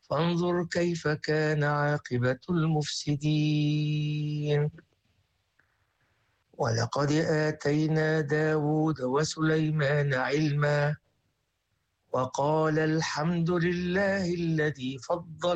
فانظر كيف كان عاقبة المفسدين. ولقد آتينا داود وسليمان علما وقال الحمد لله الذي فضل